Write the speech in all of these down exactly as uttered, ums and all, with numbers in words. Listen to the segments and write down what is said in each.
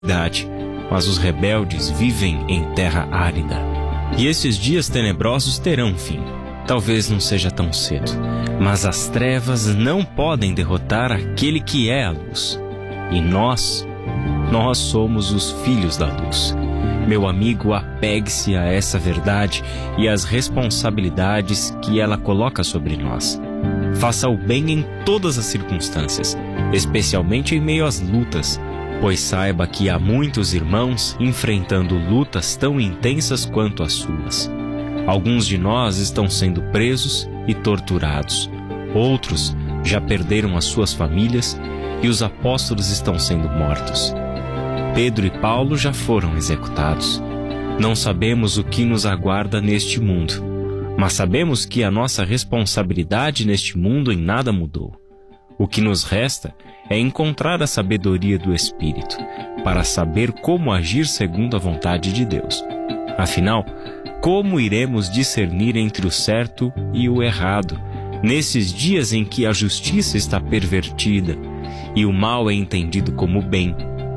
verdade, mas os rebeldes vivem em terra árida. E esses dias tenebrosos terão fim. Talvez não seja tão cedo, mas as trevas não podem derrotar aquele que é a luz. E nós, nós somos os filhos da luz. Meu amigo, apegue-se a essa verdade e às responsabilidades que ela coloca sobre nós. Faça o bem em todas as circunstâncias, especialmente em meio às lutas, pois saiba que há muitos irmãos enfrentando lutas tão intensas quanto as suas. Alguns de nós estão sendo presos e torturados. Outros já perderam as suas famílias e os apóstolos estão sendo mortos. Pedro e Paulo já foram executados. Não sabemos o que nos aguarda neste mundo, mas sabemos que a nossa responsabilidade neste mundo em nada mudou. O que nos resta é encontrar a sabedoria do Espírito para saber como agir segundo a vontade de Deus. Afinal, como iremos discernir entre o certo e o errado, nesses dias em que a justiça está pervertida e o mal é entendido como bem,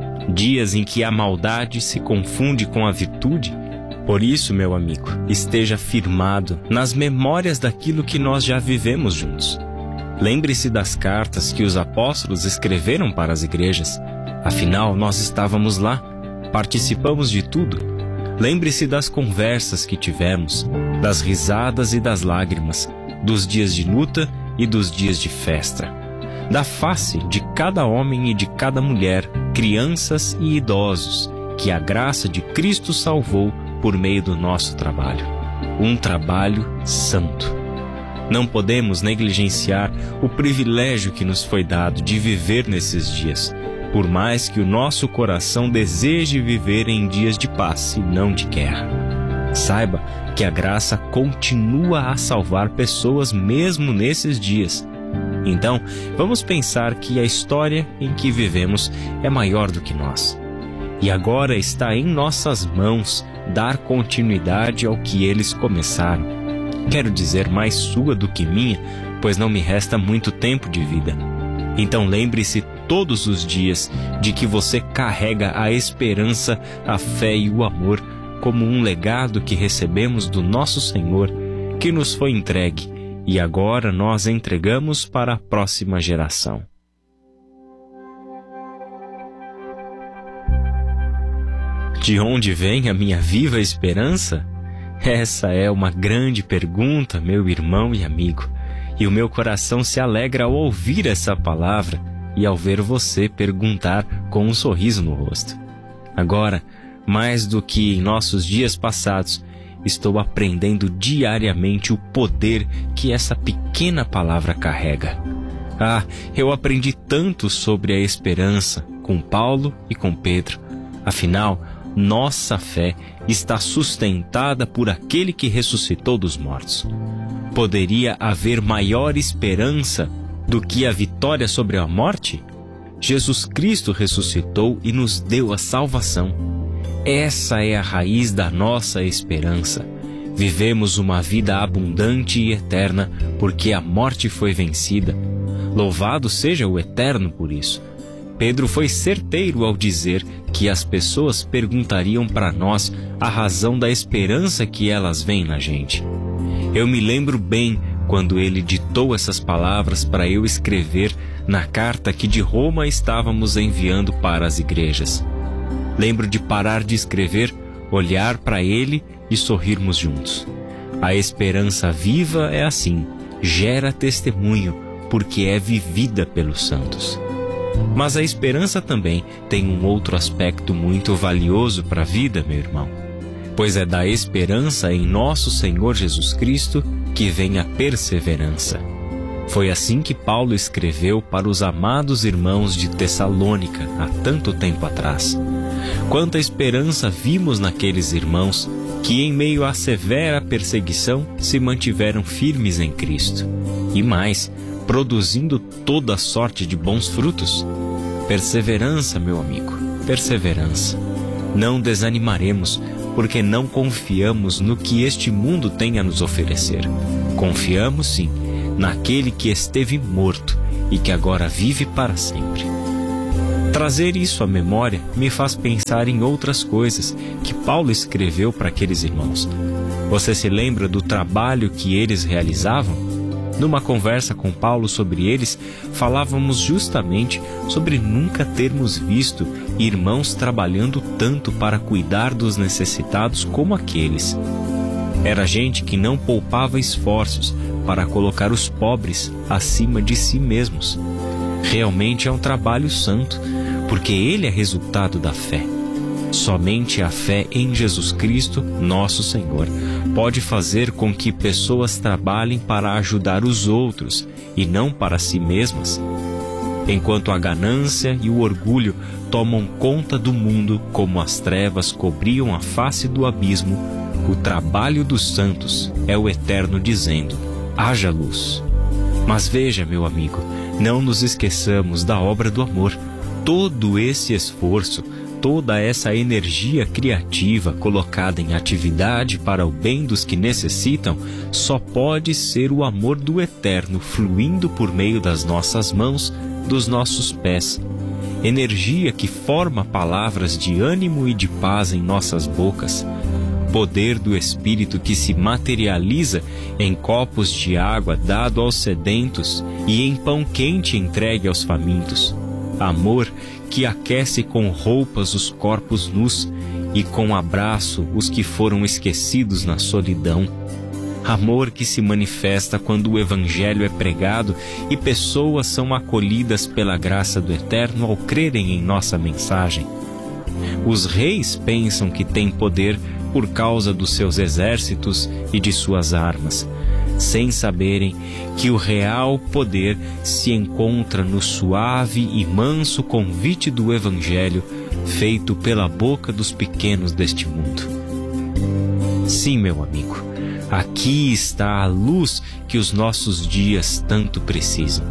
dias em que a maldade se confunde com a virtude? Por isso, meu amigo, esteja firmado nas memórias daquilo que nós já vivemos juntos. Lembre-se das cartas que os apóstolos escreveram para as igrejas. Afinal, nós estávamos lá, participamos de tudo. Lembre-se das conversas que tivemos, das risadas e das lágrimas, dos dias de luta e dos dias de festa, da face de cada homem e de cada mulher, crianças e idosos, que a graça de Cristo salvou por meio do nosso trabalho. Um trabalho santo. Não podemos negligenciar o privilégio que nos foi dado de viver nesses dias, por mais que o nosso coração deseje viver em dias de paz e não de guerra. Saiba que a graça continua a salvar pessoas mesmo nesses dias. Então, vamos pensar que a história em que vivemos é maior do que nós. E agora está em nossas mãos dar continuidade ao que eles começaram. Quero dizer, mais sua do que minha, pois não me resta muito tempo de vida. Então lembre-se todos os dias de que você carrega a esperança, a fé e o amor como um legado que recebemos do nosso Senhor, que nos foi entregue e agora nós entregamos para a próxima geração. De onde vem a minha viva esperança? Essa é uma grande pergunta, meu irmão e amigo, e o meu coração se alegra ao ouvir essa palavra e ao ver você perguntar com um sorriso no rosto. Agora, mais do que em nossos dias passados, estou aprendendo diariamente o poder que essa pequena palavra carrega. Ah, eu aprendi tanto sobre a esperança com Paulo e com Pedro. Afinal, nossa fé está sustentada por aquele que ressuscitou dos mortos. Poderia haver maior esperança do que a vitória sobre a morte? Jesus Cristo ressuscitou e nos deu a salvação. Essa é a raiz da nossa esperança. Vivemos uma vida abundante e eterna porque a morte foi vencida. Louvado seja o Eterno por isso. Pedro foi certeiro ao dizer que as pessoas perguntariam para nós a razão da esperança que elas veem na gente. Eu me lembro bem quando ele ditou essas palavras para eu escrever na carta que de Roma estávamos enviando para as igrejas. Lembro de parar de escrever, olhar para ele e sorrirmos juntos. A esperança viva é assim, gera testemunho, porque é vivida pelos santos. Mas a esperança também tem um outro aspecto muito valioso para a vida, meu irmão, pois é da esperança em nosso Senhor Jesus Cristo que vem a perseverança. Foi assim que Paulo escreveu para os amados irmãos de Tessalônica há tanto tempo atrás. Quanta esperança vimos naqueles irmãos que, em meio à severa perseguição, se mantiveram firmes em Cristo. E mais, produzindo toda sorte de bons frutos. Perseverança, meu amigo, perseverança. Não desanimaremos, porque não confiamos no que este mundo tem a nos oferecer. Confiamos, sim, naquele que esteve morto e que agora vive para sempre. Trazer isso à memória me faz pensar em outras coisas que Paulo escreveu para aqueles irmãos. Você se lembra do trabalho que eles realizavam? Numa conversa com Paulo sobre eles, falávamos justamente sobre nunca termos visto irmãos trabalhando tanto para cuidar dos necessitados como aqueles. Era gente que não poupava esforços para colocar os pobres acima de si mesmos. Realmente é um trabalho santo, porque ele é resultado da fé. Somente a fé em Jesus Cristo, nosso Senhor, pode fazer com que pessoas trabalhem para ajudar os outros e não para si mesmas. Enquanto a ganância e o orgulho tomam conta do mundo como as trevas cobriam a face do abismo, o trabalho dos santos é o Eterno dizendo: haja luz. Mas veja, meu amigo, não nos esqueçamos da obra do amor. Todo esse esforço, toda essa energia criativa colocada em atividade para o bem dos que necessitam, só pode ser o amor do Eterno fluindo por meio das nossas mãos, dos nossos pés. Energia que forma palavras de ânimo e de paz em nossas bocas. Poder do Espírito que se materializa em copos de água dado aos sedentos e em pão quente entregue aos famintos. Amor que aquece com roupas os corpos nus e com abraço os que foram esquecidos na solidão. Amor que se manifesta quando o Evangelho é pregado e pessoas são acolhidas pela graça do Eterno ao crerem em nossa mensagem. Os reis pensam que têm poder por causa dos seus exércitos e de suas armas, sem saberem que o real poder se encontra no suave e manso convite do Evangelho feito pela boca dos pequenos deste mundo. Sim, meu amigo, aqui está a luz que os nossos dias tanto precisam.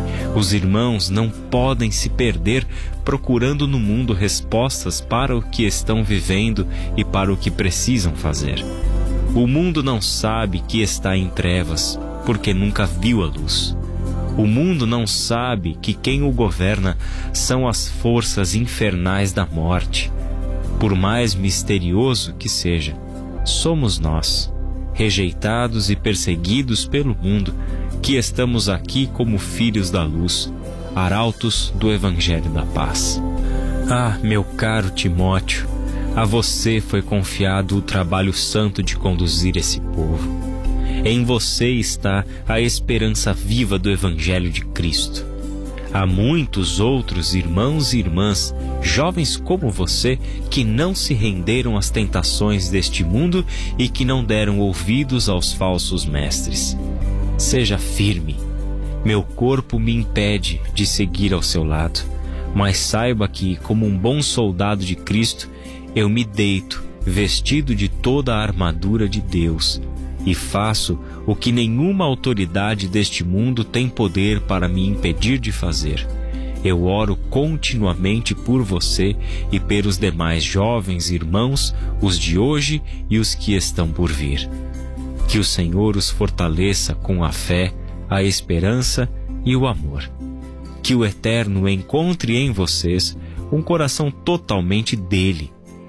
Os irmãos não podem se perder procurando no mundo respostas para o que estão vivendo e para o que precisam fazer. O mundo não sabe que está em trevas, porque nunca viu a luz. O mundo não sabe que quem o governa são as forças infernais da morte. Por mais misterioso que seja, somos nós, rejeitados e perseguidos pelo mundo, que estamos aqui como filhos da luz, arautos do Evangelho da paz. Ah, meu caro Timóteo, a você foi confiado o trabalho santo de conduzir esse povo. Em você está a esperança viva do Evangelho de Cristo. Há muitos outros irmãos e irmãs, jovens como você, que não se renderam às tentações deste mundo e que não deram ouvidos aos falsos mestres. Seja firme. Meu corpo me impede de seguir ao seu lado, mas saiba que, como um bom soldado de Cristo, eu me deito, vestido de toda a armadura de Deus, e faço o que nenhuma autoridade deste mundo tem poder para me impedir de fazer. Eu oro continuamente por você e pelos demais jovens irmãos, os de hoje e os que estão por vir. Que o Senhor os fortaleça com a fé, a esperança e o amor. Que o Eterno encontre em vocês um coração totalmente dele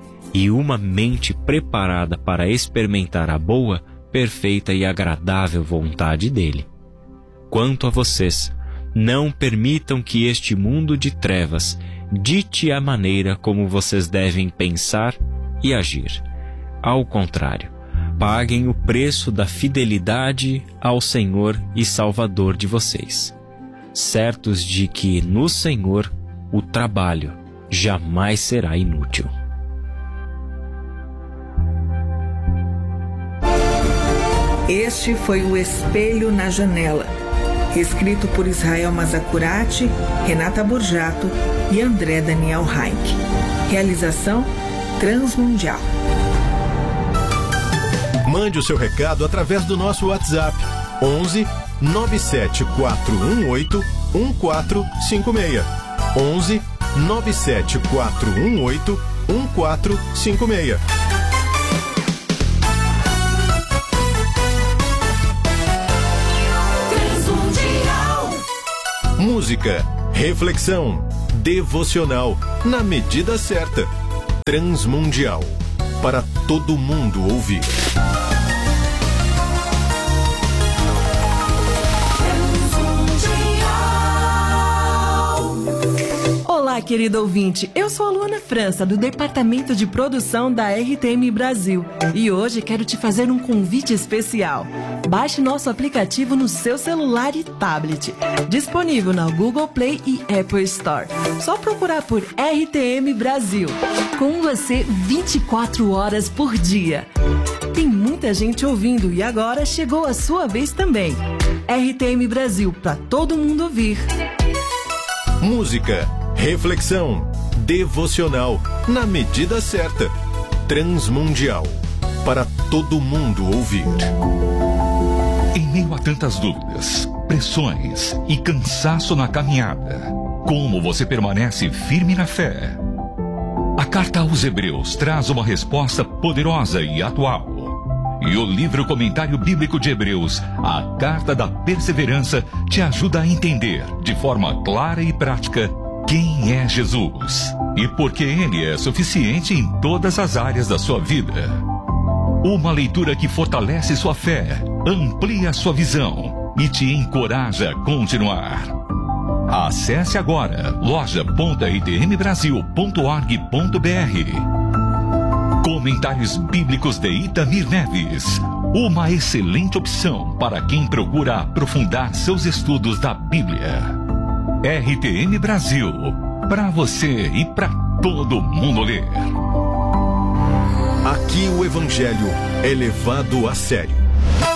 e uma mente preparada para experimentar a boa, perfeita e agradável vontade dele. Quanto a vocês, não permitam que este mundo de trevas dite a maneira como vocês devem pensar e agir. Ao contrário, paguem o preço da fidelidade ao Senhor e Salvador de vocês, certos de que no Senhor o trabalho jamais será inútil. Este foi o Espelho na Janela, escrito por Israel Mazacurati, Renata Borjato e André Daniel Heinck. Realização Transmundial. Mande o seu recado através do nosso WhatsApp onze nove sete quatro um oito um quatro cinco seis. onze nove sete quatro um oito um quatro cinco seis. Música, reflexão, devocional, na medida certa. Transmundial, para todo mundo ouvir. Olá, querido ouvinte. Eu sou a Luana França, do Departamento de Produção da R T M Brasil. E hoje quero te fazer um convite especial. Baixe nosso aplicativo no seu celular e tablet. Disponível na Google Play e Apple Store. Só procurar por R T M Brasil. Com você vinte e quatro horas por dia. Tem muita gente ouvindo e agora chegou a sua vez também. R T M Brasil, para todo mundo ouvir. Música, reflexão, devocional, na medida certa. Transmundial, para todo mundo ouvir. Em meio a tantas dúvidas, pressões e cansaço na caminhada, como você permanece firme na fé? A carta aos Hebreus traz uma resposta poderosa e atual. E o livro Comentário Bíblico de Hebreus, a Carta da Perseverança, te ajuda a entender, de forma clara e prática, quem é Jesus e por que Ele é suficiente em todas as áreas da sua vida. Uma leitura que fortalece sua fé, amplia sua visão e te encoraja a continuar. Acesse agora loja ponto r t m brasil ponto org ponto b r. Comentários Bíblicos de Itamir Neves. Uma excelente opção para quem procura aprofundar seus estudos da Bíblia. R T M Brasil. Para você e para todo mundo ler. Aqui o Evangelho é levado a sério.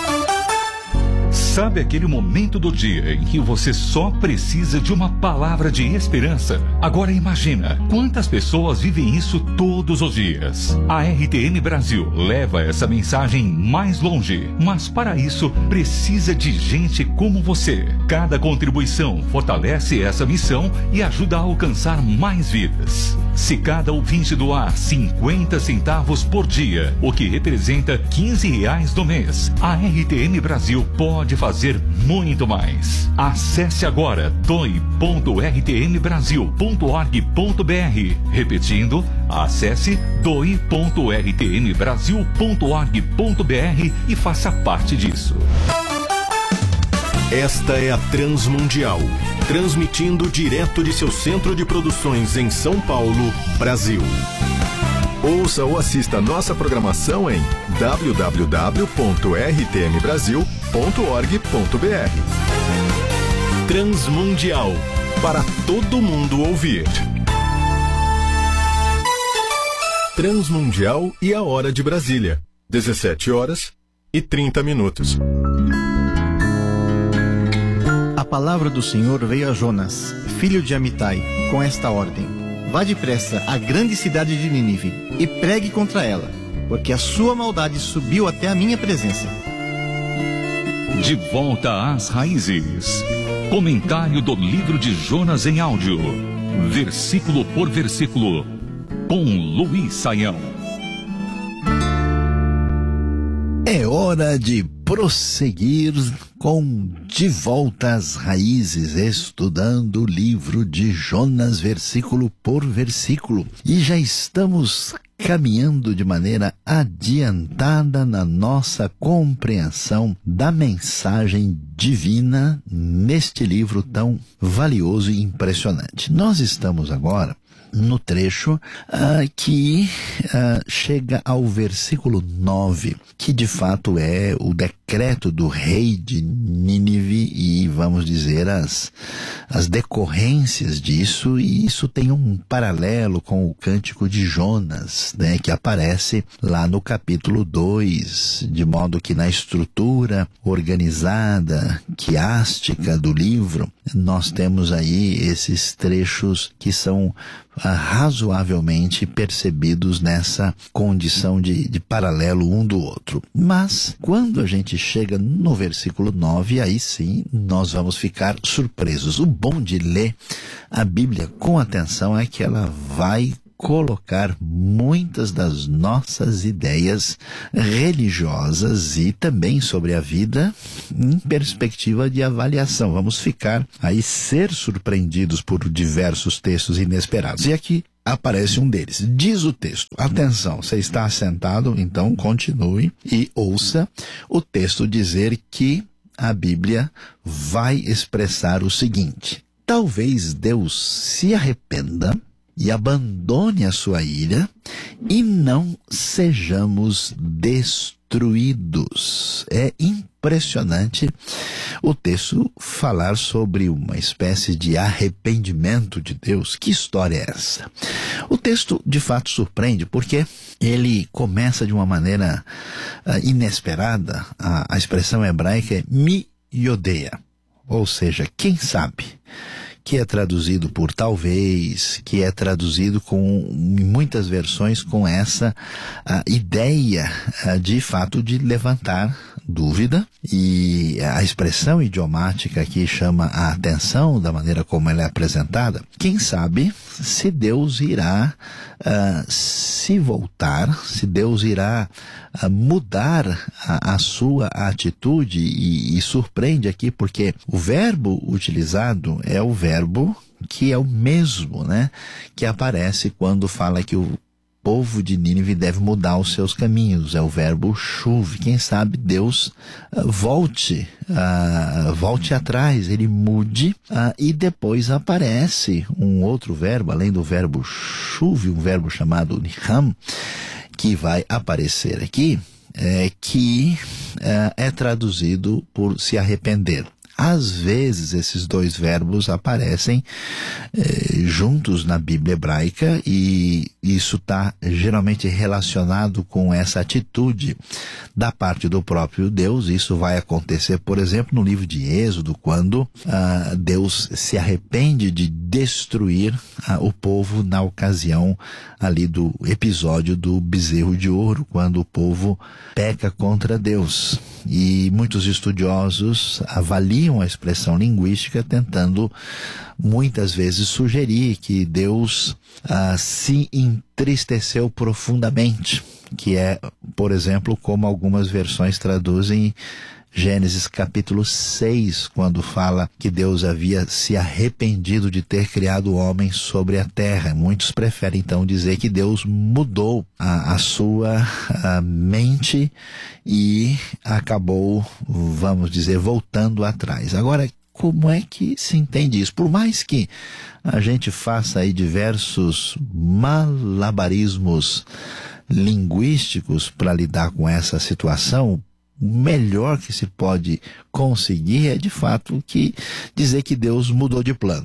Sabe aquele momento do dia em que você só precisa de uma palavra de esperança? Agora imagina quantas pessoas vivem isso todos os dias. A R T M Brasil leva essa mensagem mais longe, mas para isso precisa de gente como você. Cada contribuição fortalece essa missão e ajuda a alcançar mais vidas. Se cada ouvinte doar cinquenta centavos por dia, o que representa quinze reais no mês, a R T M Brasil pode fazer muito mais. Acesse agora doe ponto r t m brasil ponto org ponto b r. Repetindo, acesse doe ponto r t m brasil ponto org ponto b r e faça parte disso. Esta é a Transmundial, transmitindo direto de seu centro de produções em São Paulo, Brasil. Ouça ou assista nossa programação em w w w ponto r t m brasil ponto org ponto b r. Transmundial, para todo mundo ouvir. Transmundial e a hora de Brasília, dezessete horas e trinta minutos. A palavra do Senhor veio a Jonas, filho de Amitai, com esta ordem: vá depressa à grande cidade de Nínive e pregue contra ela, porque a sua maldade subiu até a minha presença. De volta às raízes. Comentário do livro de Jonas em áudio, versículo por versículo, com Luiz Saião. É hora de prosseguir com De Volta às Raízes, estudando o livro de Jonas, versículo por versículo. E já estamos caminhando de maneira adiantada na nossa compreensão da mensagem divina neste livro tão valioso e impressionante. Nós estamos agora no trecho uh, que uh, chega ao versículo nove, que de fato é o decreto do rei de Nínive e, vamos dizer, as, as decorrências disso, e isso tem um paralelo com o cântico de Jonas, né, que aparece lá no capítulo dois, de modo que na estrutura organizada, quiástica do livro, nós temos aí esses trechos que são ah, razoavelmente percebidos nessa condição de, de paralelo um do outro. Mas, quando a gente chega no versículo nove, aí sim nós vamos ficar surpresos. O bom de ler a Bíblia com atenção é que ela vai colocar muitas das nossas ideias religiosas e também sobre a vida em perspectiva de avaliação. Vamos ficar aí ser surpreendidos por diversos textos inesperados. E aqui aparece um deles. Diz o texto, atenção, você está assentado, então continue e ouça o texto dizer que a Bíblia vai expressar o seguinte: talvez Deus se arrependa e abandone a sua ira e não sejamos destruídos. É impressionante o texto falar sobre uma espécie de arrependimento de Deus. Que história é essa? O texto de fato surpreende porque ele começa de uma maneira uh, inesperada. A, a expressão hebraica é mi yodeia, ou seja, quem sabe, que é traduzido por talvez, que é traduzido com, em muitas versões, com essa uh, ideia uh, de fato de levantar dúvida, e a expressão idiomática aqui chama a atenção da maneira como ela é apresentada. Quem sabe se Deus irá uh, se voltar, se Deus irá uh, mudar a, a sua atitude, e, e surpreende aqui porque o verbo utilizado é o verbo que é o mesmo, né, que aparece quando fala que o povo de Nínive deve mudar os seus caminhos. É o verbo chuve. Quem sabe Deus uh, volte, uh, volte atrás, ele mude, uh, e depois aparece um outro verbo, além do verbo chuve, um verbo chamado niham, que vai aparecer aqui, é, que uh, é traduzido por se arrepender. Às vezes esses dois verbos aparecem eh, juntos na Bíblia hebraica, e isso está geralmente relacionado com essa atitude da parte do próprio Deus. Isso vai acontecer, por exemplo, no livro de Êxodo, quando ah, Deus se arrepende de destruir ah, o povo na ocasião ali do episódio do bezerro de ouro, quando o povo peca contra Deus. E muitos estudiosos avaliam a expressão linguística tentando muitas vezes sugerir que Deus ah, se entristeceu profundamente, que é, por exemplo, como algumas versões traduzem Gênesis capítulo seis, quando fala que Deus havia se arrependido de ter criado o homem sobre a terra. Muitos preferem então dizer que Deus mudou a, a sua a mente e acabou, vamos dizer, voltando atrás. Agora, como é que se entende isso? Por mais que a gente faça aí diversos malabarismos linguísticos para lidar com essa situação, o melhor que se pode conseguir é, de fato, que dizer que Deus mudou de plano.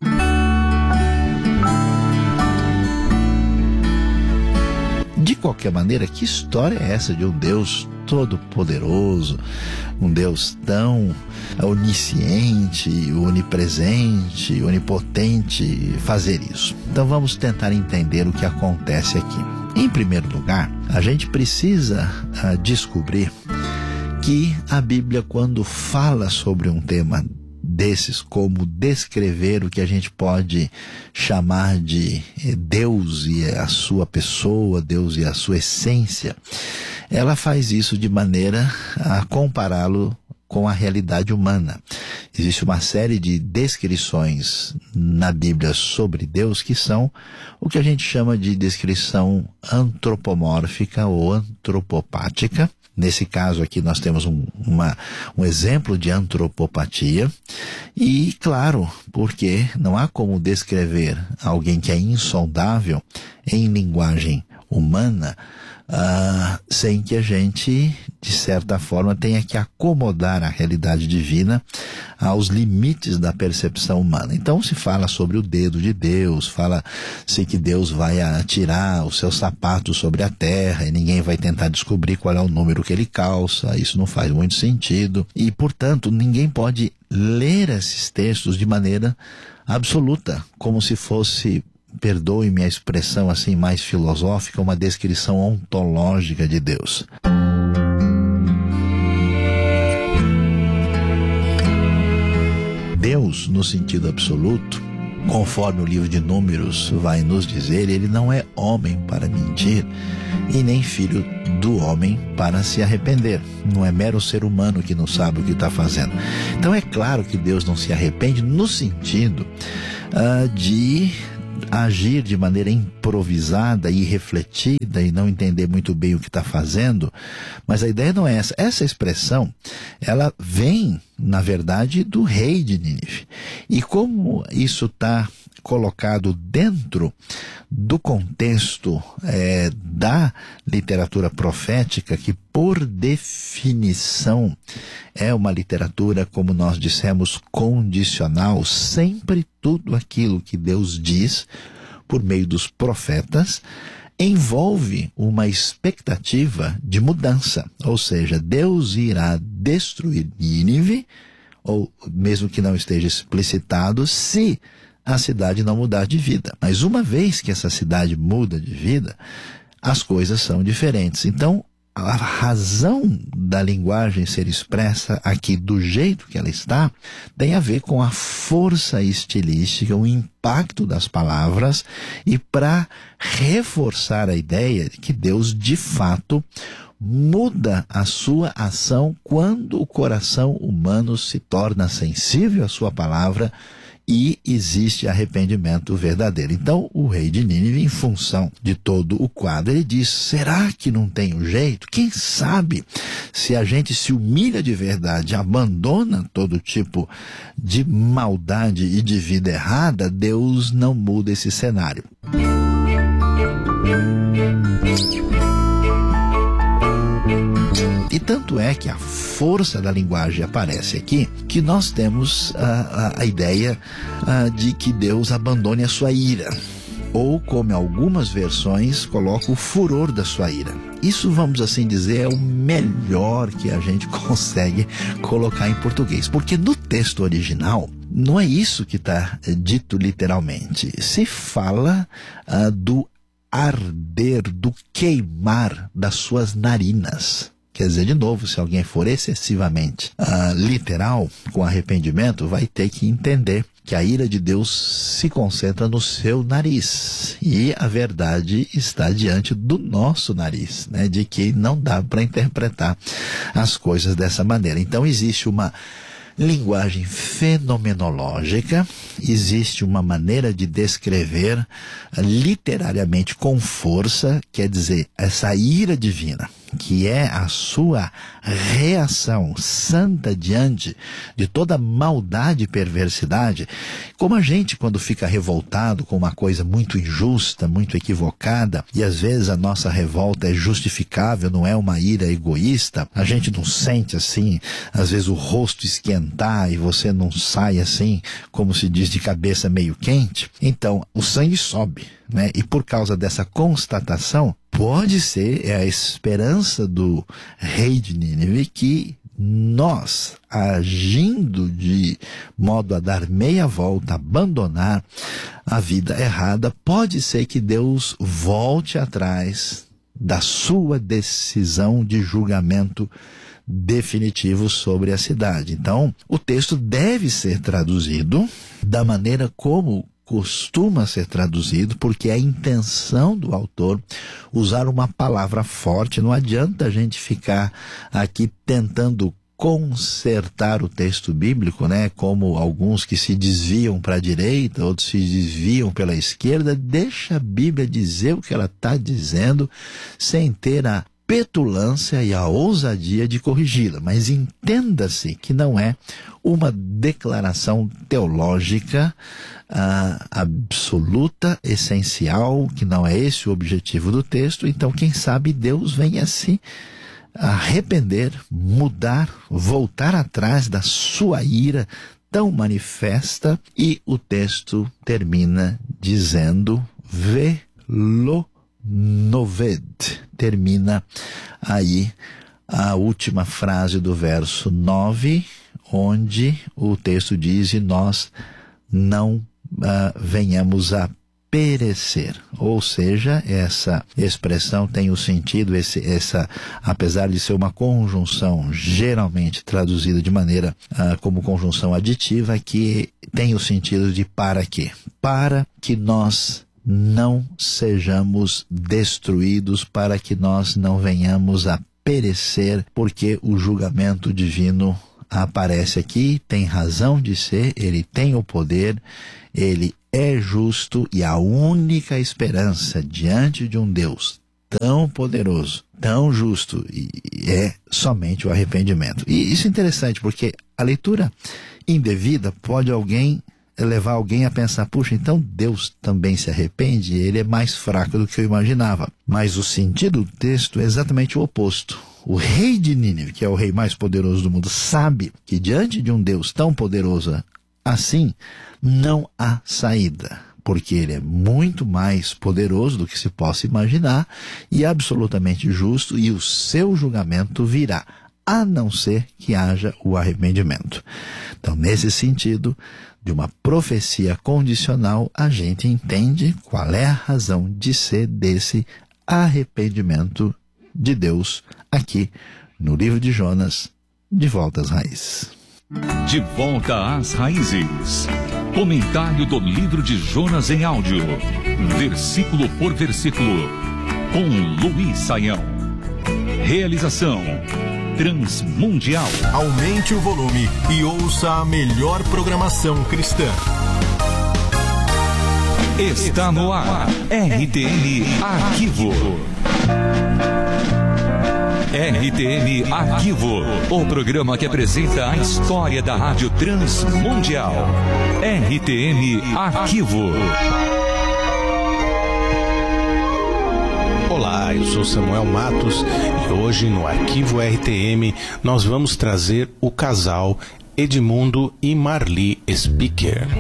De qualquer maneira, que história é essa de um Deus todo-poderoso, um Deus tão onisciente, onipresente, onipotente, fazer isso? Então vamos tentar entender o que acontece aqui. Em primeiro lugar, a gente precisa uh, descobrir que a Bíblia, quando fala sobre um tema desses, como descrever o que a gente pode chamar de Deus e a sua pessoa, Deus e a sua essência, ela faz isso de maneira a compará-lo com a realidade humana. Existe uma série de descrições na Bíblia sobre Deus que são o que a gente chama de descrição antropomórfica ou antropopática. Nesse caso aqui nós temos um, uma, um exemplo de antropopatia, e claro, porque não há como descrever alguém que é insondável em linguagem humana uh, sem que a gente, de certa forma, tenha que acomodar a realidade divina aos limites da percepção humana. Então se fala sobre o dedo de Deus, fala-se que Deus vai atirar os seus sapatos sobre a terra e ninguém vai tentar descobrir qual é o número que ele calça. Isso não faz muito sentido e, portanto, ninguém pode ler esses textos de maneira absoluta, como se fosse, perdoe-me a expressão assim mais filosófica, uma descrição ontológica de Deus. Deus, no sentido absoluto, Conforme o livro de Números vai nos dizer, ele não é homem para mentir e nem filho do homem para se arrepender. Não é mero ser humano que não sabe o que está fazendo. Então é claro que Deus não se arrepende no sentido uh, de agir de maneira improvisada e refletida e não entender muito bem o que está fazendo, mas a ideia não é essa. Essa expressão, ela vem, na verdade, do rei de Nínive. E como isso está colocado dentro do contexto é, da literatura profética, que por definição é uma literatura, como nós dissemos, condicional, sempre tudo aquilo que Deus diz por meio dos profetas envolve uma expectativa de mudança, ou seja, Deus irá destruir Nínive, ou mesmo que não esteja explicitado, se a cidade não mudar de vida. Mas uma vez que essa cidade muda de vida, as coisas são diferentes. Então, a razão da linguagem ser expressa aqui do jeito que ela está tem a ver com a força estilística, o impacto das palavras, e para reforçar a ideia de que Deus de fato muda a sua ação quando o coração humano se torna sensível à sua palavra e existe arrependimento verdadeiro. Então, o rei de Nínive, em função de todo o quadro, ele diz, será que não tem um jeito? Quem sabe se a gente se humilha de verdade, abandona todo tipo de maldade e de vida errada, Deus não muda esse cenário. E tanto é que a força da linguagem aparece aqui, que nós temos a, a, a ideia a, de que Deus abandone a sua ira. Ou, como algumas versões, coloca o furor da sua ira. Isso, vamos assim dizer, é o melhor que a gente consegue colocar em português. Porque no texto original, não é isso que está dito literalmente. Se fala uh, do arder, do queimar das suas narinas. Quer dizer, de novo, se alguém for excessivamente uh, literal, com arrependimento, vai ter que entender que a ira de Deus se concentra no seu nariz. E a verdade está diante do nosso nariz, né? De que não dá para interpretar as coisas dessa maneira. Então existe uma linguagem fenomenológica, existe uma maneira de descrever literariamente com força, quer dizer, essa ira divina, que é a sua reação santa diante de toda maldade e perversidade. Como a gente, quando fica revoltado com uma coisa muito injusta, muito equivocada, e às vezes a nossa revolta é justificável, não é uma ira egoísta, a gente não sente assim, às vezes o rosto esquentar e você não sai assim, como se diz, de cabeça meio quente. Então, o sangue sobe, né? E por causa dessa constatação, pode ser, é a esperança do rei de Nínive, que nós, agindo de modo a dar meia volta, abandonar a vida errada, pode ser que Deus volte atrás da sua decisão de julgamento definitivo sobre a cidade. Então, o texto deve ser traduzido da maneira como costuma ser traduzido, porque é a intenção do autor usar uma palavra forte. Não adianta a gente ficar aqui tentando consertar o texto bíblico, né? Como alguns que se desviam para a direita, outros se desviam pela esquerda. Deixa a Bíblia dizer o que ela está dizendo, sem ter a petulância e a ousadia de corrigi-la. Mas entenda-se que não é uma declaração teológica ah, absoluta, essencial, que não é esse o objetivo do texto. Então, quem sabe Deus venha se arrepender, mudar, voltar atrás da sua ira tão manifesta, e o texto termina dizendo Velo Noved. Termina aí a última frase do verso nove, onde o texto diz, e nós não uh, venhamos a perecer. Ou seja, essa expressão tem o sentido, esse, essa, apesar de ser uma conjunção geralmente traduzida de maneira ah, como conjunção aditiva, que tem o sentido de para quê? Para que nós não sejamos destruídos, para que nós não venhamos a perecer, porque o julgamento divino aparece aqui, tem razão de ser, ele tem o poder, ele é justo, e a única esperança diante de um Deus tão poderoso, tão justo, é somente o arrependimento. E isso é interessante, porque a leitura indevida pode alguém levar alguém a pensar, puxa, então Deus também se arrepende? Ele é mais fraco do que eu imaginava. Mas o sentido do texto é exatamente o oposto. O rei de Nínive, que é o rei mais poderoso do mundo, sabe que diante de um Deus tão poderoso assim, não há saída, porque ele é muito mais poderoso do que se possa imaginar e absolutamente justo, e o seu julgamento virá, a não ser que haja o arrependimento. Então, nesse sentido, de uma profecia condicional, a gente entende qual é a razão de ser desse arrependimento de Deus aqui no livro de Jonas, De Volta às Raízes. De Volta às Raízes. Comentário do livro de Jonas em áudio, versículo por versículo, com Luiz Saião. Realização Transmundial. Aumente o volume e ouça a melhor programação cristã. Está no ar, R T M Arquivo. R T M Arquivo, o programa que apresenta a história da Rádio Transmundial. R T M Arquivo. Olá, eu sou Samuel Matos e hoje no Arquivo R T M nós vamos trazer o casal Edmundo e Marli Speaker.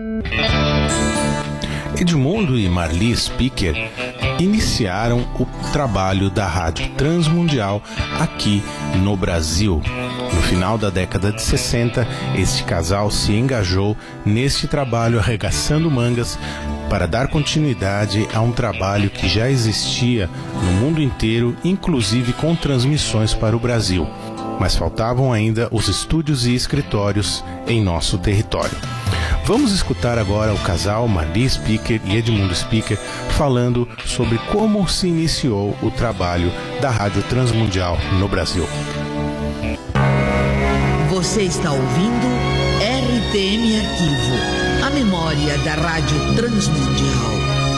Edmundo e Marli Speaker iniciaram o trabalho da Rádio Transmundial aqui no Brasil. No final da década de sessenta, este casal se engajou neste trabalho arregaçando mangas para dar continuidade a um trabalho que já existia no mundo inteiro, inclusive com transmissões para o Brasil. Mas faltavam ainda os estúdios e escritórios em nosso território. Vamos escutar agora o casal Marli Speaker e Edmundo Speaker falando sobre como se iniciou o trabalho da Rádio Transmundial no Brasil. Você está ouvindo R T M Arquivo, a memória da Rádio Transmundial.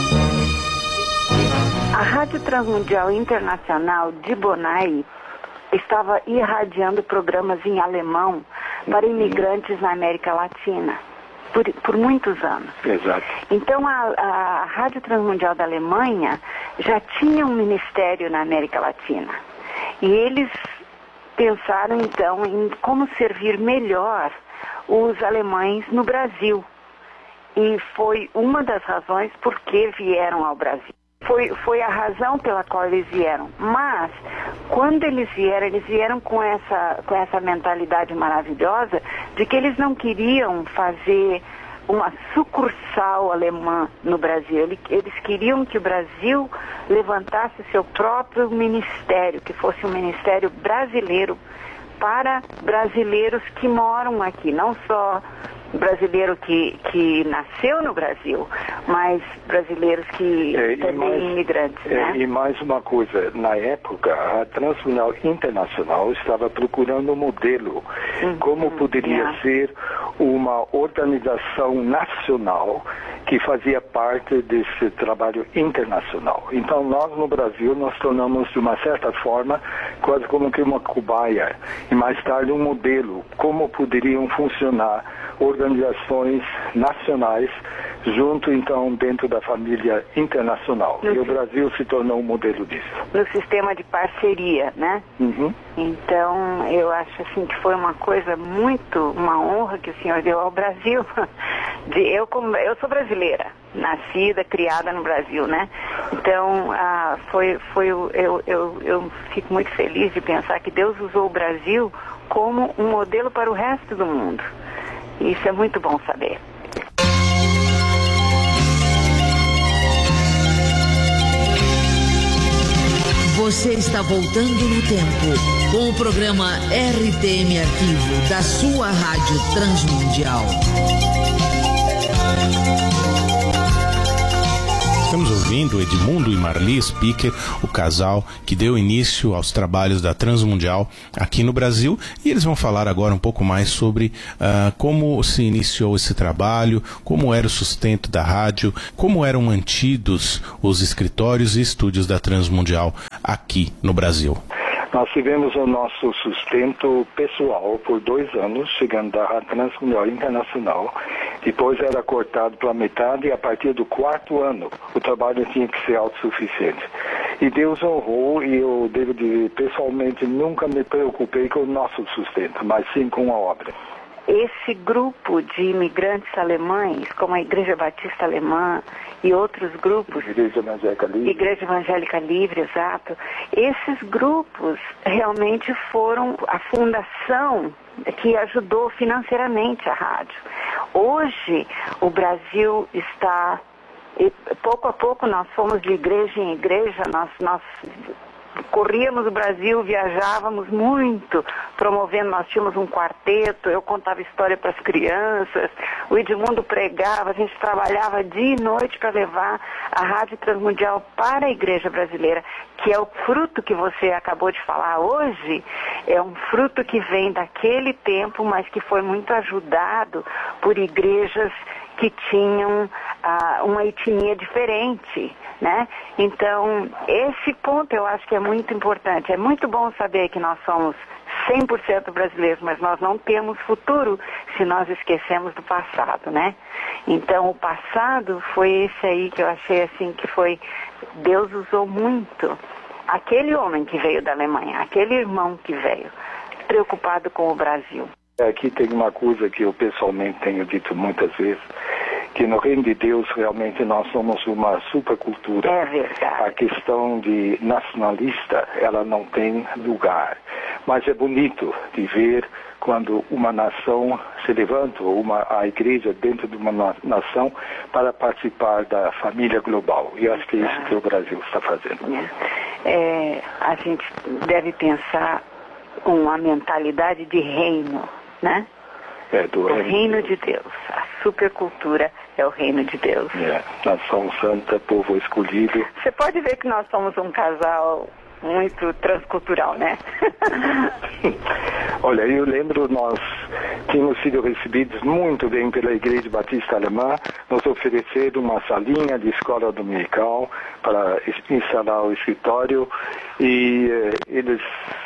A Rádio Transmundial Internacional de Bonai estava irradiando programas em alemão para imigrantes na América Latina. Por, por muitos anos. Exato. Então a, a Rádio Transmundial da Alemanha já tinha um ministério na América Latina. E eles pensaram então em como servir melhor os alemães no Brasil. E foi uma das razões por que vieram ao Brasil. Foi, foi a razão pela qual eles vieram. Mas, quando eles vieram, eles vieram com essa, com essa mentalidade maravilhosa de que eles não queriam fazer uma sucursal alemã no Brasil. Eles queriam que o Brasil levantasse seu próprio ministério, que fosse um ministério brasileiro para brasileiros que moram aqui, não só brasileiro que, que nasceu no Brasil, mas brasileiros que é, também mais, imigrantes, é, né? E mais uma coisa, na época a Transmundial Internacional estava procurando um modelo, uhum, como poderia é. ser uma organização nacional que fazia parte desse trabalho internacional. Então nós no Brasil nós tornamos de uma certa forma quase como que uma cobaia e mais tarde um modelo, como poderiam funcionar organizações nacionais junto então dentro da família internacional. No e o Brasil se tornou um modelo disso. No sistema de parceria, né? Uhum. Então eu acho assim que foi uma coisa muito, uma honra que o senhor deu ao Brasil. De, eu, como, eu sou brasileira, nascida, criada no Brasil, né? Então ah, foi, foi, eu, eu, eu fico muito feliz de pensar que Deus usou o Brasil como um modelo para o resto do mundo. Isso é muito bom saber. Você está voltando no tempo com o programa R T M Arquivo da sua Rádio Transmundial. Estamos ouvindo Edmundo e Marli Spicker, o casal que deu início aos trabalhos da Transmundial aqui no Brasil, e eles vão falar agora um pouco mais sobre uh, como se iniciou esse trabalho, como era o sustento da rádio, como eram mantidos os escritórios e estúdios da Transmundial aqui no Brasil. Nós tivemos o nosso sustento pessoal por dois anos, chegando da Rádio Transmundial Internacional. Depois era cortado pela metade e a partir do quarto ano o trabalho tinha que ser autossuficiente. E Deus honrou, e eu devo dizer, pessoalmente nunca me preocupei com o nosso sustento, mas sim com a obra. Esse grupo de imigrantes alemães, como a Igreja Batista Alemã e outros grupos... Igreja Evangélica Livre. Igreja Evangélica Livre, exato. Esses grupos realmente foram a fundação que ajudou financeiramente a rádio. Hoje, o Brasil está... E pouco a pouco nós fomos de igreja em igreja, nós... nós corríamos o Brasil, viajávamos muito, promovendo, nós tínhamos um quarteto, eu contava história para as crianças, o Edmundo pregava, a gente trabalhava dia e noite para levar a Rádio Transmundial para a Igreja Brasileira, que é o fruto que você acabou de falar hoje, é um fruto que vem daquele tempo, mas que foi muito ajudado por igrejas que tinham ah, uma etnia diferente, né? Então, esse ponto eu acho que é muito importante. É muito bom saber que nós somos cem por cento brasileiros, mas nós não temos futuro se nós esquecemos do passado, né? Então, o passado foi esse aí que eu achei assim que foi... Deus usou muito aquele homem que veio da Alemanha, aquele irmão que veio, preocupado com o Brasil. Aqui tem uma coisa que eu pessoalmente tenho dito muitas vezes, que no reino de Deus realmente nós somos uma supercultura. É verdade. A questão de nacionalista, ela não tem lugar. Mas é bonito de ver quando uma nação se levanta, ou uma, a igreja dentro de uma nação, para participar da família global. E acho que é isso que o Brasil está fazendo. É, a gente deve pensar com a mentalidade de reino, né? É, do o reino, reino de Deus. A supercultura é o reino de Deus. É, nação santa, povo escolhido. Você pode ver que nós somos um casal muito transcultural, né? Olha, eu lembro, nós tínhamos sido recebidos muito bem pela Igreja Batista Alemã, nos ofereceram uma salinha de escola dominical para instalar o escritório, e eh, eles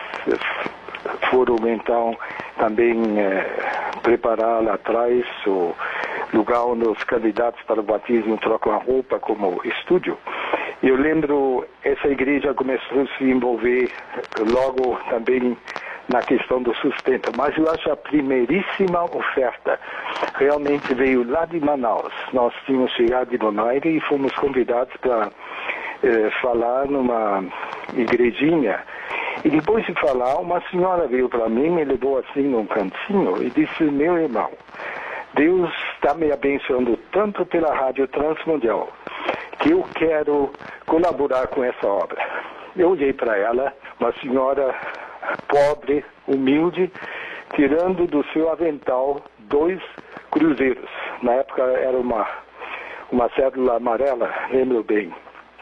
foram então também eh, preparar lá atrás o lugar onde os candidatos para o batismo trocam a roupa como estúdio. Eu lembro, essa igreja começou a se envolver logo também na questão do sustento, mas eu acho a primeiríssima oferta realmente veio lá de Manaus. Nós tínhamos chegado de Bonaire e fomos convidados para eh, falar numa igrejinha. E depois de falar, uma senhora veio para mim, me levou assim num cantinho e disse: meu irmão, Deus está me abençoando tanto pela Rádio Transmundial que eu quero colaborar com essa obra. Eu olhei para ela, uma senhora pobre, humilde, tirando do seu avental dois cruzeiros. Na época era uma, uma cédula amarela, lembro bem.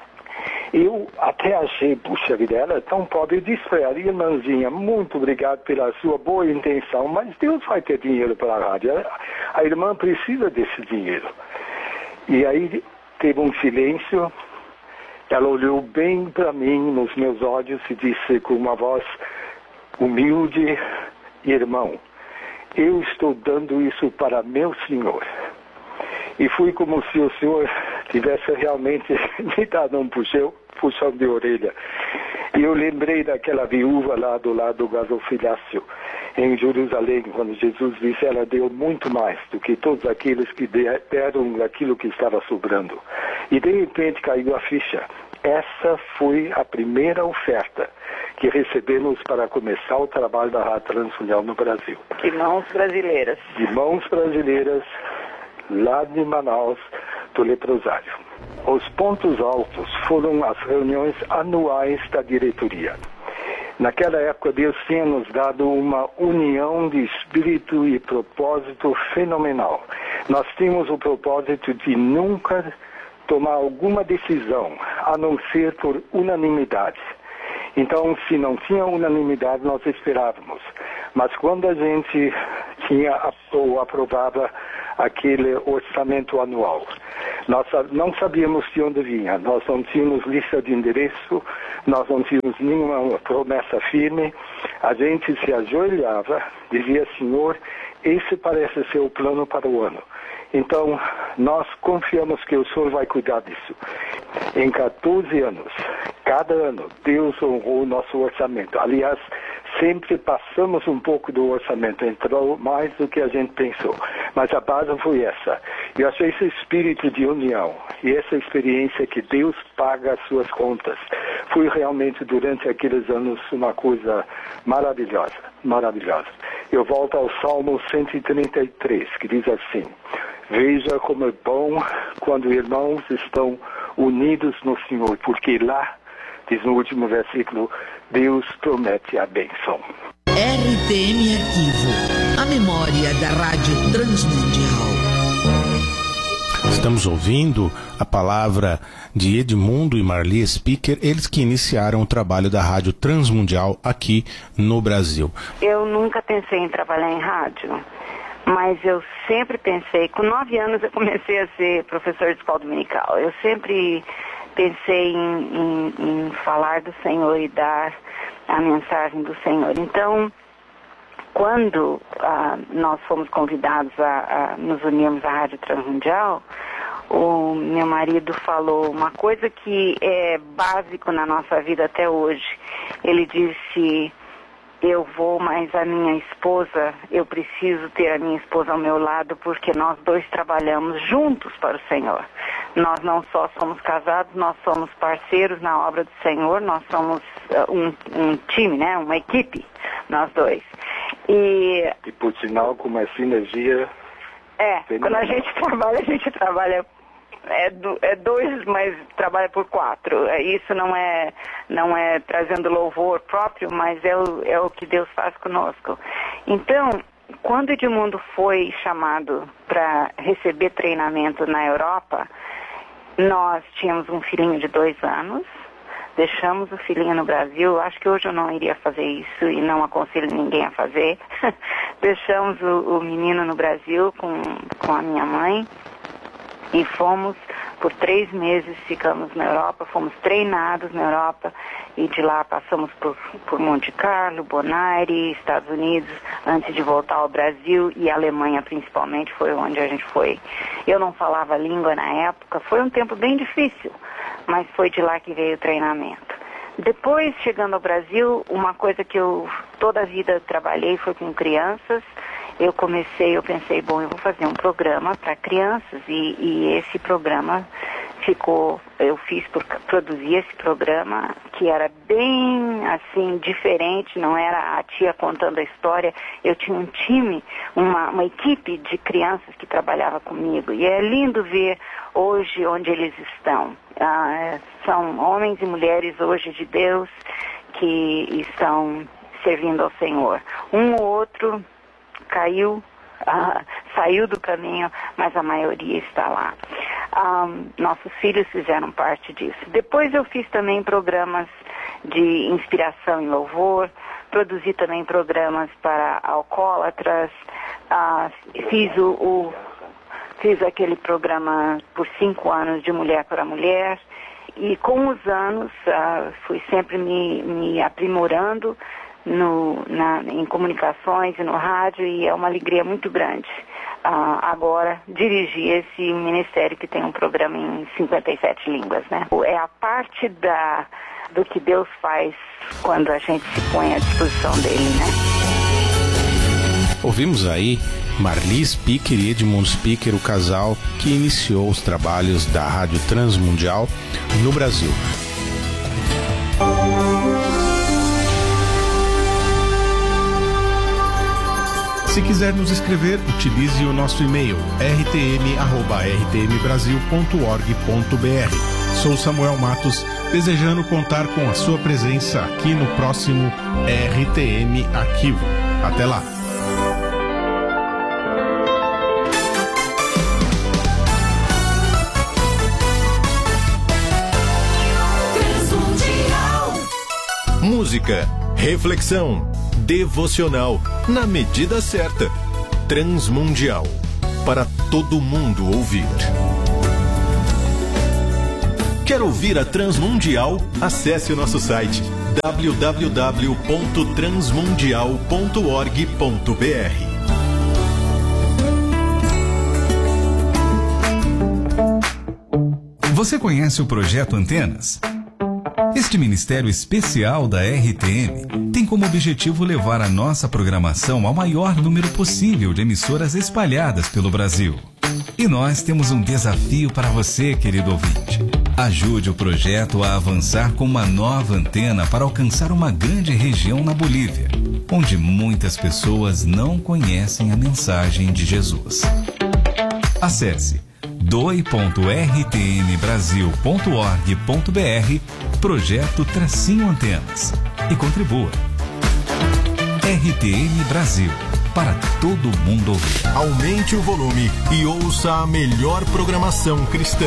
Eu até achei, puxa vida, ela é tão pobre. Eu disse para ela: irmãzinha, muito obrigado pela sua boa intenção, mas Deus vai ter dinheiro para a rádio. A irmã precisa desse dinheiro. E aí teve um silêncio. Ela olhou bem para mim, nos meus olhos, e disse com uma voz humilde: irmão, eu estou dando isso para meu Senhor. E fui como se o Senhor tivesse realmente me dado um puxão, puxão de orelha. E eu lembrei daquela viúva lá do lado do gasofilácio, em Jerusalém, quando Jesus disse: ela deu muito mais do que todos aqueles que deram daquilo que estava sobrando. E de repente caiu a ficha. Essa foi a primeira oferta que recebemos para começar o trabalho da Rádio Transmundial no Brasil. De mãos brasileiras. De mãos brasileiras, lá de Manaus, do leprosário. Os pontos altos foram as reuniões anuais da diretoria. Naquela época, Deus tinha nos dado uma união de espírito e propósito fenomenal. Nós tínhamos o propósito de nunca tomar alguma decisão, a não ser por unanimidade. Então, se não tinha unanimidade, nós esperávamos. Mas quando a gente tinha ou aprovava aquele orçamento anual, nós não sabíamos de onde vinha, nós não tínhamos lista de endereço, nós não tínhamos nenhuma promessa firme. A gente se ajoelhava, dizia: Senhor, esse parece ser o plano para o ano. Então, nós confiamos que o Senhor vai cuidar disso. Em quatorze anos, cada ano, Deus honrou o nosso orçamento. Aliás, sempre passamos um pouco do orçamento, entrou mais do que a gente pensou. Mas a base foi essa. Eu achei esse espírito de união e essa experiência que Deus paga as suas contas foi realmente, durante aqueles anos, uma coisa maravilhosa, maravilhosa. Eu volto ao Salmo cento e trinta e três, que diz assim: veja como é bom quando irmãos estão unidos no Senhor, porque lá, diz no último versículo, Deus promete a bênção. R T M Arquivo, a memória da Rádio Transmundial. Estamos ouvindo a palavra de Edmundo e Marli Speaker, eles que iniciaram o trabalho da Rádio Transmundial aqui no Brasil. Eu nunca pensei em trabalhar em rádio, mas eu sempre pensei, com nove anos eu comecei a ser professor de escola dominical. Eu sempre pensei em, em, em falar do Senhor e dar a mensagem do Senhor. Então, quando ah, nós fomos convidados a, a nos unirmos à Rádio Transmundial, o meu marido falou uma coisa que é básico na nossa vida até hoje. Ele disse: eu vou, mas a minha esposa, eu preciso ter a minha esposa ao meu lado, porque nós dois trabalhamos juntos para o Senhor. Nós não só somos casados, nós somos parceiros na obra do Senhor, nós somos uh, um, um time, né? Uma equipe, nós dois. E, e por sinal, com uma sinergia... É, quando a gente trabalha, a gente trabalha... É, do, é dois, mas trabalha por quatro. Isso não é, não é trazendo louvor próprio, mas é o, é o que Deus faz conosco. Então, quando Edmundo foi chamado para receber treinamento na Europa, nós tínhamos um filhinho de dois anos, deixamos o filhinho no Brasil. Acho que hoje eu não iria fazer isso e não aconselho ninguém a fazer. Deixamos o, o menino no Brasil com, com a minha mãe. E fomos, por três meses, ficamos na Europa, fomos treinados na Europa, e de lá passamos por, por Monte Carlo, Bonaire, Estados Unidos, antes de voltar ao Brasil, e a Alemanha principalmente foi onde a gente foi. Eu não falava a língua na época, foi um tempo bem difícil, mas foi de lá que veio o treinamento. Depois, chegando ao Brasil, uma coisa que eu toda a vida trabalhei foi com crianças. Eu comecei, eu pensei, bom, eu vou fazer um programa para crianças, e, e esse programa ficou, eu fiz, por, produzi esse programa que era bem, assim, diferente, não era a tia contando a história. Eu tinha um time, uma, uma equipe de crianças que trabalhava comigo, e é lindo ver hoje onde eles estão. Ah, são homens e mulheres hoje de Deus que estão servindo ao Senhor. Um ou outro caiu, ah, saiu do caminho, mas a maioria está lá. Ah, nossos filhos fizeram parte disso. Depois eu fiz também programas de inspiração e louvor, produzi também programas para alcoólatras, ah, fiz o, o fiz aquele programa por cinco anos de Mulher para Mulher, e com os anos ah, fui sempre me, me aprimorando No, na, em comunicações e no rádio, e é uma alegria muito grande uh, agora dirigir esse ministério que tem um programa em cinquenta e sete línguas, né? É a parte da, do que Deus faz quando a gente se põe à disposição dele, né? Ouvimos aí Marli Speaker e Edmundo Speaker, o casal que iniciou os trabalhos da Rádio Transmundial no Brasil. Se quiser nos escrever, utilize o nosso e-mail r t m arroba r t m brasil ponto org ponto b r. Sou Samuel Matos, desejando contar com a sua presença aqui no próximo R T M Arquivo. Até lá! Música, reflexão, devocional, na medida certa. Transmundial, para todo mundo ouvir. Quer ouvir a Transmundial? Acesse o nosso site w w w ponto transmundial ponto org ponto b r. Você conhece o Projeto Antenas? Este ministério especial da R T M tem como objetivo levar a nossa programação ao maior número possível de emissoras espalhadas pelo Brasil. E nós temos um desafio para você, querido ouvinte. Ajude o projeto a avançar com uma nova antena para alcançar uma grande região na Bolívia, onde muitas pessoas não conhecem a mensagem de Jesus. Acesse doe ponto r t m brasil ponto org ponto b r, projeto Tracinho Antenas, e contribua. R T M Brasil, para todo mundo ouvir. Aumente o volume e ouça a melhor programação cristã.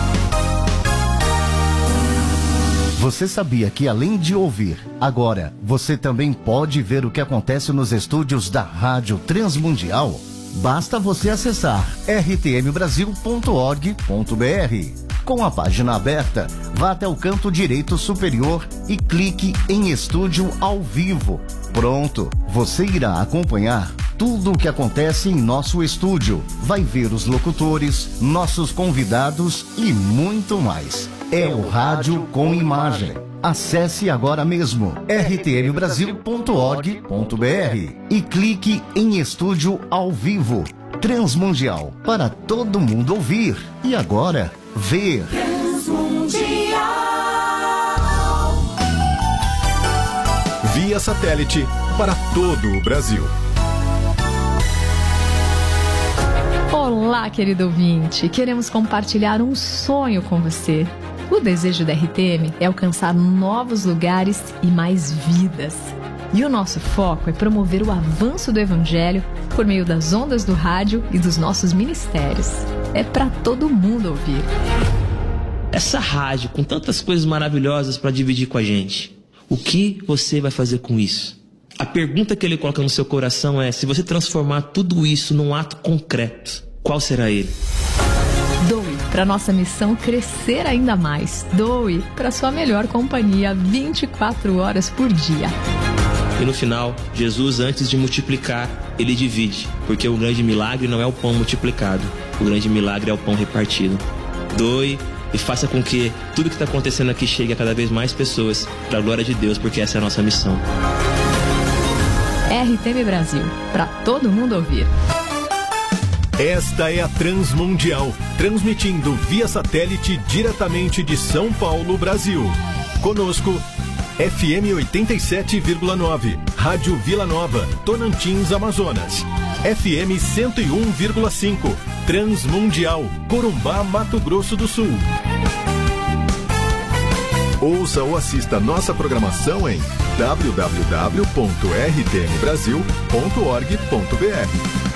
Você sabia que, além de ouvir, agora você também pode ver o que acontece nos estúdios da Rádio Transmundial? Basta você acessar r t m brasil ponto org ponto b r. Com a página aberta, vá até o canto direito superior e clique em Estúdio ao Vivo. Pronto, você irá acompanhar tudo o que acontece em nosso estúdio. Vai ver os locutores, nossos convidados e muito mais. É o rádio com imagem. Acesse agora mesmo r t m brasil ponto org ponto b r e clique em Estúdio ao Vivo. Transmundial, para todo mundo ouvir e agora ver. Transmundial. Via satélite para todo o Brasil. Olá, querido ouvinte. Queremos compartilhar um sonho com você. O desejo da R T M é alcançar novos lugares e mais vidas. E o nosso foco é promover o avanço do Evangelho por meio das ondas do rádio e dos nossos ministérios. É para todo mundo ouvir. Essa rádio com tantas coisas maravilhosas para dividir com a gente, o que você vai fazer com isso? A pergunta que ele coloca no seu coração é: se você transformar tudo isso num ato concreto, qual será ele? Doe para nossa missão crescer ainda mais. Doe para sua melhor companhia vinte e quatro horas por dia. E no final, Jesus, antes de multiplicar, ele divide, porque o grande milagre não é o pão multiplicado, o grande milagre é o pão repartido. Doe e faça com que tudo que está acontecendo aqui chegue a cada vez mais pessoas, para a glória de Deus, porque essa é a nossa missão. R T M Brasil, para todo mundo ouvir. Esta é a Transmundial, transmitindo via satélite diretamente de São Paulo, Brasil. Conosco, F M oitenta e sete vírgula nove, Rádio Vila Nova, Tonantins, Amazonas. F M cento e um vírgula cinco, Transmundial, Corumbá, Mato Grosso do Sul. Ouça ou assista nossa programação em w w w ponto r t m brasil ponto org ponto b r.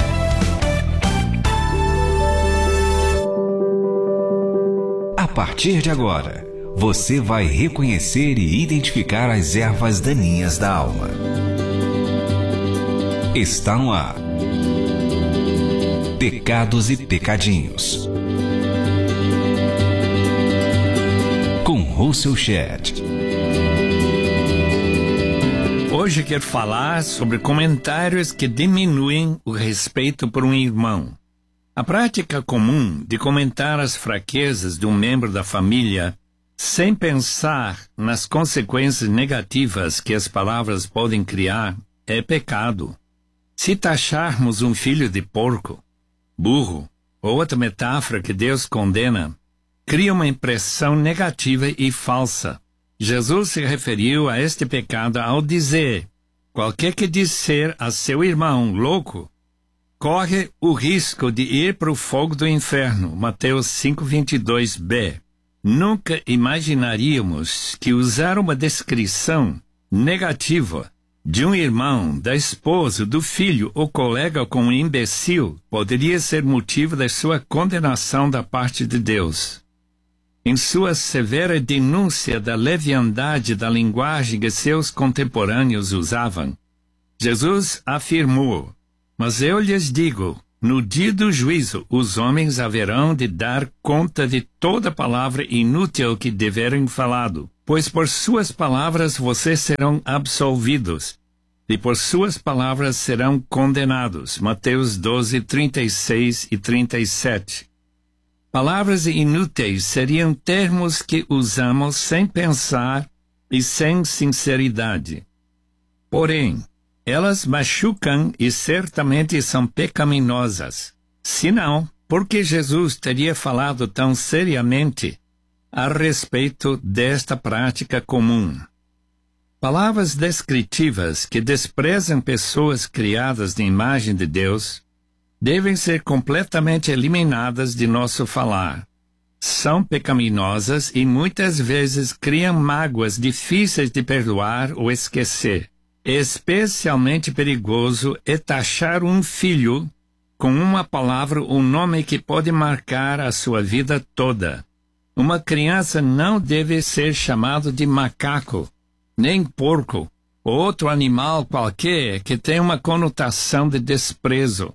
A partir de agora, você vai reconhecer e identificar as ervas daninhas da alma. Está no ar. Pecados e Pecadinhos. Com Russell Shedd. Hoje quero falar sobre comentários que diminuem o respeito por um irmão. A prática comum de comentar as fraquezas de um membro da família sem pensar nas consequências negativas que as palavras podem criar é pecado. Se taxarmos um filho de porco, burro ou outra metáfora que Deus condena, cria uma impressão negativa e falsa. Jesus se referiu a este pecado ao dizer: qualquer que disser a seu irmão louco, corre o risco de ir para o fogo do inferno. Mateus cinco, vinte e dois b. Nunca imaginaríamos que usar uma descrição negativa de um irmão, da esposa, do filho ou colega com um imbecil poderia ser motivo da sua condenação da parte de Deus. Em sua severa denúncia da leviandade da linguagem que seus contemporâneos usavam, Jesus afirmou: mas eu lhes digo, no dia do juízo, os homens haverão de dar conta de toda palavra inútil que tiverem falado, pois por suas palavras vocês serão absolvidos, e por suas palavras serão condenados. Mateus doze, trinta e seis e trinta e sete. Palavras inúteis seriam termos que usamos sem pensar e sem sinceridade. Porém, elas machucam e certamente são pecaminosas. Se não, por que Jesus teria falado tão seriamente a respeito desta prática comum? Palavras descritivas que desprezam pessoas criadas de imagem de Deus devem ser completamente eliminadas de nosso falar. São pecaminosas e muitas vezes criam mágoas difíceis de perdoar ou esquecer. Especialmente perigoso é taxar um filho com uma palavra ou um nome que pode marcar a sua vida toda. Uma criança não deve ser chamado de macaco, nem porco, ou outro animal qualquer que tenha uma conotação de desprezo.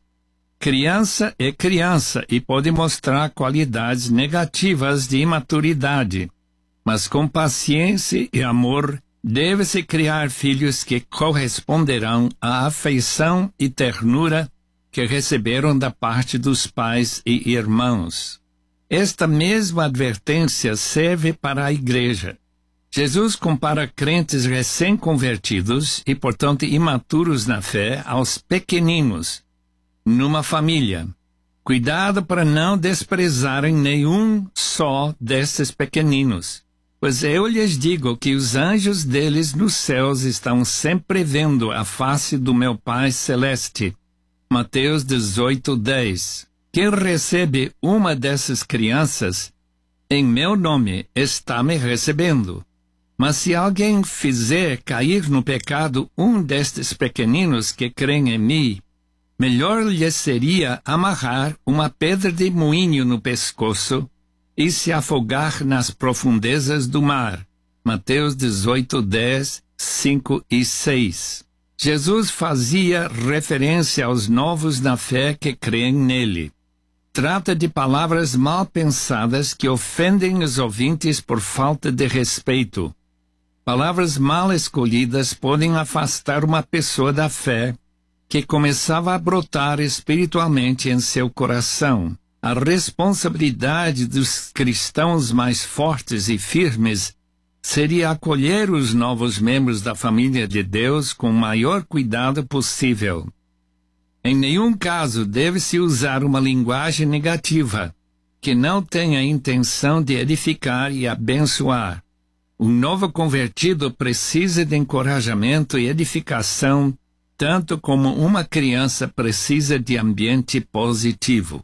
Criança é criança e pode mostrar qualidades negativas de imaturidade, mas com paciência e amor deve-se criar filhos que corresponderão à afeição e ternura que receberam da parte dos pais e irmãos. Esta mesma advertência serve para a igreja. Jesus compara crentes recém-convertidos e, portanto, imaturos na fé aos pequeninos numa família. Cuidado para não desprezarem nenhum só desses pequeninos, pois eu lhes digo que os anjos deles nos céus estão sempre vendo a face do meu Pai Celeste. Mateus dezoito, dez. Quem recebe uma dessas crianças, em meu nome, está me recebendo. Mas se alguém fizer cair no pecado um destes pequeninos que creem em mim, melhor lhe seria amarrar uma pedra de moinho no pescoço e se afogar nas profundezas do mar. Mateus dezoito, dez, cinco e seis. Jesus fazia referência aos novos na fé que creem nele. Trata de palavras mal pensadas que ofendem os ouvintes por falta de respeito. Palavras mal escolhidas podem afastar uma pessoa da fé que começava a brotar espiritualmente em seu coração. A responsabilidade dos cristãos mais fortes e firmes seria acolher os novos membros da família de Deus com o maior cuidado possível. Em nenhum caso deve-se usar uma linguagem negativa que não tenha a intenção de edificar e abençoar. Um novo convertido precisa de encorajamento e edificação, tanto como uma criança precisa de ambiente positivo.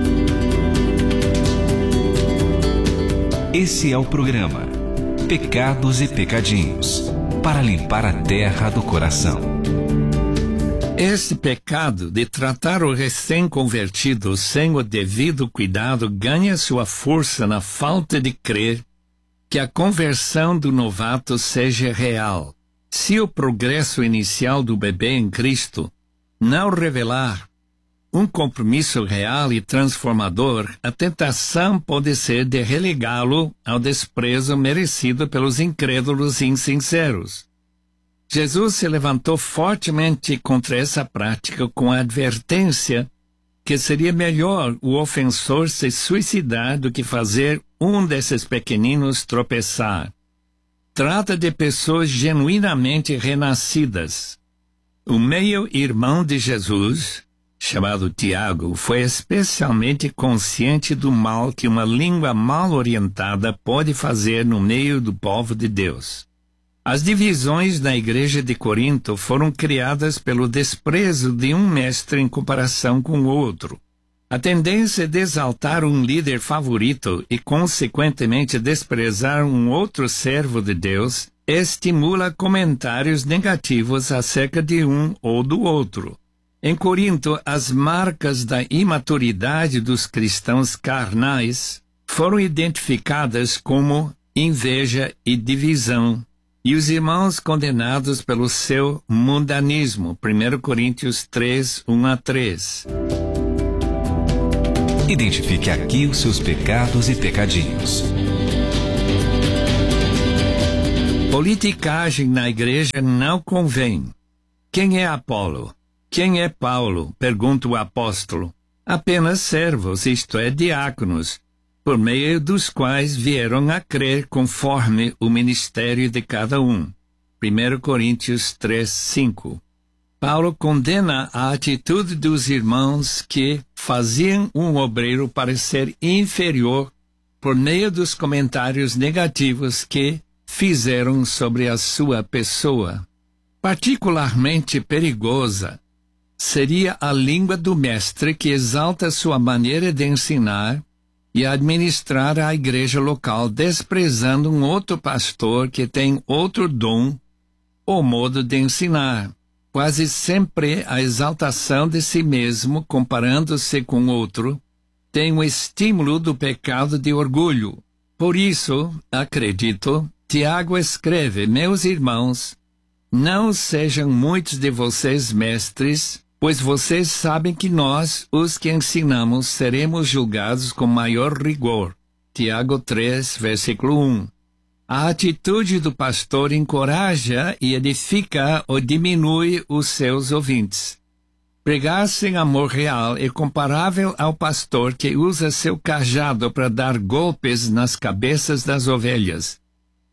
Esse é o programa Pecados e Pecadinhos, para limpar a terra do coração. Esse pecado de tratar o recém-convertido sem o devido cuidado ganha sua força na falta de crer que a conversão do novato seja real. Se o progresso inicial do bebê em Cristo não revelar um compromisso real e transformador, a tentação pode ser de relegá-lo ao desprezo merecido pelos incrédulos e insinceros. Jesus se levantou fortemente contra essa prática com a advertência que seria melhor o ofensor se suicidar do que fazer um desses pequeninos tropeçar. Trata de pessoas genuinamente renascidas. O meio-irmão de Jesus, chamado Tiago, foi especialmente consciente do mal que uma língua mal orientada pode fazer no meio do povo de Deus. As divisões na igreja de Corinto foram criadas pelo desprezo de um mestre em comparação com o outro. A tendência de exaltar um líder favorito e, consequentemente, desprezar um outro servo de Deus estimula comentários negativos acerca de um ou do outro. Em Corinto, as marcas da imaturidade dos cristãos carnais foram identificadas como inveja e divisão, e os irmãos condenados pelo seu mundanismo. primeira Coríntios três, um a três. Identifique aqui os seus pecados e pecadinhos. Politicagem na igreja não convém. Quem é Apolo? Quem é Paulo? Pergunta o apóstolo. Apenas servos, isto é, diáconos, por meio dos quais vieram a crer conforme o ministério de cada um. primeira Coríntios três, cinco. Paulo condena a atitude dos irmãos que faziam um obreiro parecer inferior por meio dos comentários negativos que fizeram sobre a sua pessoa. Particularmente perigosa seria a língua do mestre que exalta sua maneira de ensinar e administrar a igreja local, desprezando um outro pastor que tem outro dom ou modo de ensinar. Quase sempre a exaltação de si mesmo, comparando-se com outro, tem o estímulo do pecado de orgulho. Por isso, acredito, Tiago escreve: meus irmãos, não sejam muitos de vocês mestres, pois vocês sabem que nós, os que ensinamos, seremos julgados com maior rigor. Tiago três, versículo um. A atitude do pastor encoraja e edifica ou diminui os seus ouvintes. Pregar sem amor real é comparável ao pastor que usa seu cajado para dar golpes nas cabeças das ovelhas.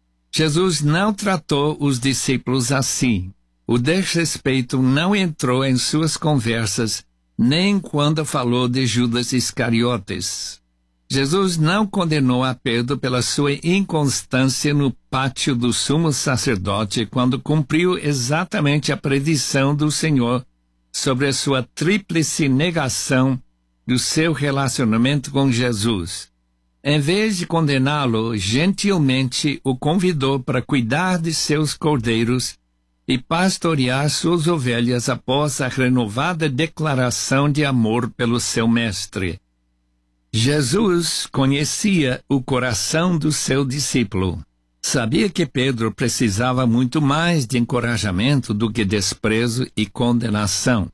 Jesus não tratou os discípulos assim. O desrespeito não entrou em suas conversas, nem quando falou de Judas Iscariotes. Jesus não condenou a Pedro pela sua inconstância no pátio do sumo sacerdote quando cumpriu exatamente a predição do Senhor sobre a sua tríplice negação do seu relacionamento com Jesus. Em vez de condená-lo, gentilmente o convidou para cuidar de seus cordeiros e pastorear suas ovelhas após a renovada declaração de amor pelo seu mestre. Jesus conhecia o coração do seu discípulo. Sabia que Pedro precisava muito mais de encorajamento do que desprezo e condenação.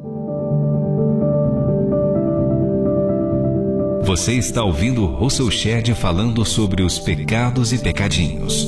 Você está ouvindo Russell Shedd falando sobre os pecados e pecadinhos.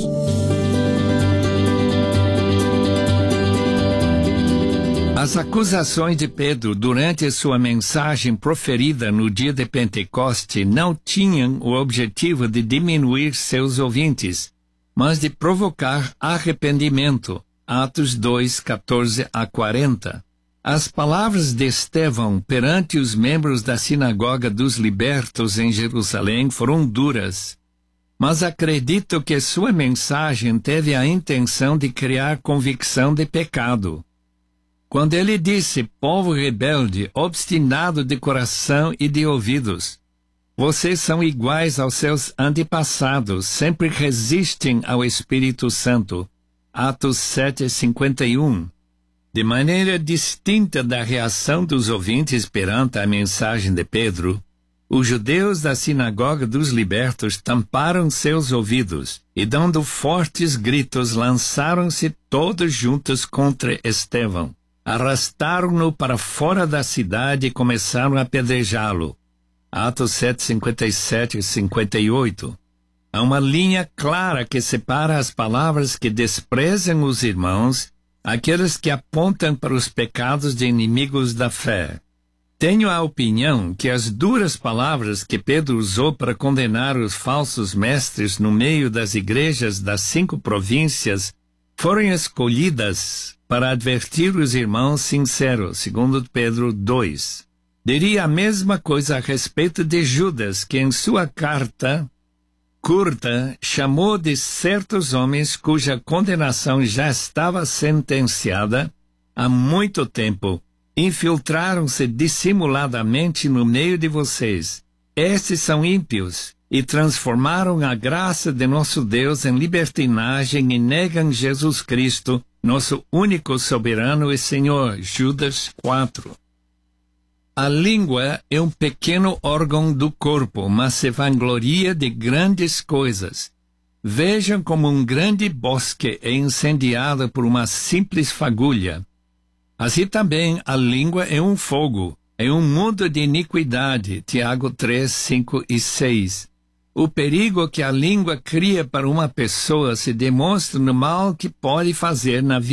As acusações de Pedro durante sua mensagem proferida no dia de Pentecoste não tinham o objetivo de diminuir seus ouvintes, mas de provocar arrependimento. Atos dois, catorze a quarenta. As palavras de Estevão perante os membros da Sinagoga dos Libertos em Jerusalém foram duras, mas acredito que sua mensagem teve a intenção de criar convicção de pecado. Quando ele disse, povo rebelde, obstinado de coração e de ouvidos, vocês são iguais aos seus antepassados, sempre resistem ao Espírito Santo. Atos sete, cinquenta e um. De maneira distinta da reação dos ouvintes perante a mensagem de Pedro, os judeus da Sinagoga dos Libertos tamparam seus ouvidos e, dando fortes gritos, lançaram-se todos juntos contra Estevão. Arrastaram-no para fora da cidade e começaram a apedrejá-lo. Atos sete, cinquenta e sete e cinquenta e oito. Há uma linha clara que separa as palavras que desprezam os irmãos, aqueles que apontam para os pecados de inimigos da fé. Tenho a opinião que as duras palavras que Pedro usou para condenar os falsos mestres no meio das igrejas das cinco províncias foram escolhidas para advertir os irmãos sinceros, segundo Pedro dois. Diria a mesma coisa a respeito de Judas, que em sua carta curta, chamou de certos homens cuja condenação já estava sentenciada há muito tempo. Infiltraram-se dissimuladamente no meio de vocês. Estes são ímpios e transformaram a graça de nosso Deus em libertinagem e negam Jesus Cristo, nosso único soberano e Senhor. Judas quatro. A língua é um pequeno órgão do corpo, mas se vangloria de grandes coisas. Vejam como um grande bosque é incendiado por uma simples fagulha. Assim também a língua é um fogo, é um mundo de iniquidade. Tiago três, cinco e seis. O perigo que a língua cria para uma pessoa se demonstra no mal que pode fazer na vida